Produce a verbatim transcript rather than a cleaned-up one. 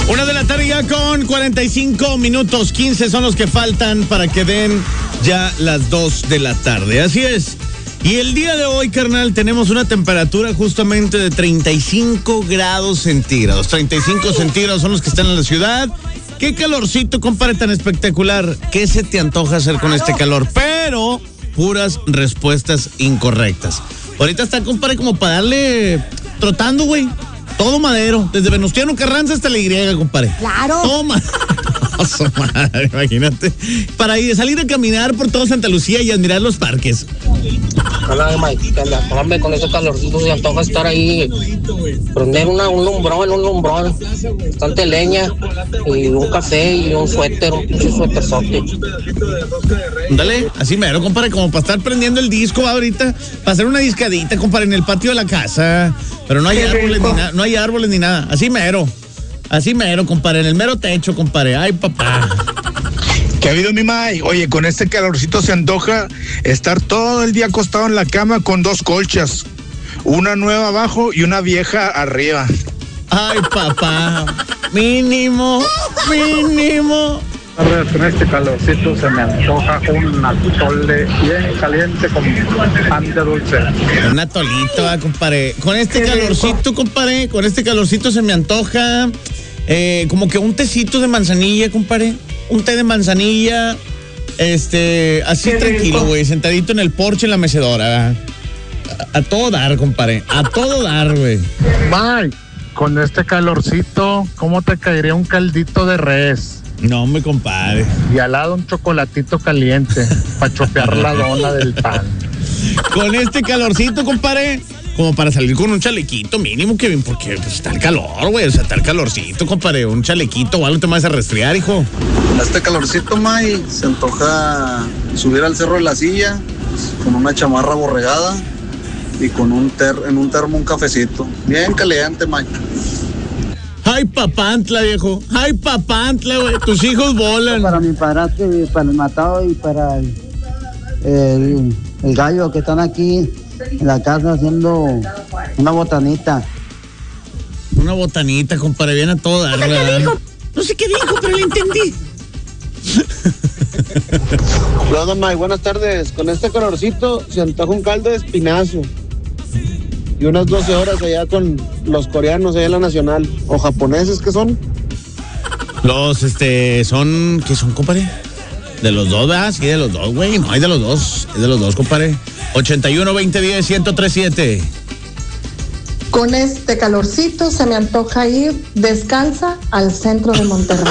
Una de la tarde ya con cuarenta y cinco minutos, quince son los que faltan para que den ya las dos de la tarde. Así es. Y el día de hoy, carnal, tenemos una temperatura justamente de treinta y cinco grados centígrados. treinta y cinco centígrados son los que están en la ciudad. Qué calorcito, compadre, tan espectacular. ¿Qué se te antoja hacer con este calor? Pero puras respuestas incorrectas. Ahorita está, compadre, como para darle trotando, güey. Todo madero, desde Venustiano Carranza hasta la Y, compadre. Claro. Toma. Madre, imagínate. Para ir, salir a caminar por todo Santa Lucía y admirar los parques. Hola, Mike, hombre, con ese calorcito se antoja estar ahí, prender una, un lumbrón, un lumbrón, bastante leña y un café y un suéter, un pinche suéterzote. Dale, así mero, compadre, como para estar prendiendo el disco ahorita, para hacer una discadita, compadre, en el patio de la casa. Pero no hay árboles ni nada, no hay árboles ni nada, así mero. Así mero, compadre, en el mero techo, compadre. Ay, papá. ¿Qué ha habido, mi May? Oye, con este calorcito se antoja estar todo el día acostado en la cama con dos colchas. Una nueva abajo y una vieja arriba. Ay, papá. Mínimo, mínimo. Con este calorcito se me antoja un atole bien caliente con pan de dulce. Un atolito, ah, compadre. Con este calorcito, compadre, con este calorcito se me antoja eh, como que un tecito de manzanilla, compadre. Un té de manzanilla, este, así Qué tranquilo, güey, sentadito en el porche en la mecedora. A, a todo dar, compadre, a todo dar, güey. Bye. Con este calorcito, ¿cómo te caería un caldito de res? No, me compadre. Y al lado un chocolatito caliente para chopear la dona del pan. Con este calorcito, compadre, como para salir con un chalequito mínimo, Kevin, porque pues, está el calor, güey, o sea, está el calorcito, compadre, un chalequito o algo te vas a resfriar, hijo. Con este calorcito, May, se antoja subir al Cerro de la Silla con una chamarra borregada y con un ter en un termo un cafecito. Bien caliente, May. Ay, papantla, viejo. Ay, papantla, güey. Tus hijos volan. Para mi padrastro, para el matado y para el, el, el gallo que están aquí en la casa haciendo una botanita. Una botanita, compadre, bien a todo dar, ¿verdad? ¿Qué dijo? No sé qué dijo, pero le entendí. Hola, Mike, buenas tardes. Con este calorcito se antoja un caldo de espinazo. Y unas doce horas allá con los coreanos allá en la Nacional. ¿O japoneses que son? Los, este, son, ¿qué son, compadre? De los dos, ¿verdad? Sí, de los dos, güey. No, hay de los dos. Es de los dos, compadre. ochenta y uno, veinte, diez, ciento tres, siete. Con este calorcito se me antoja ir descalza al centro de Monterrey.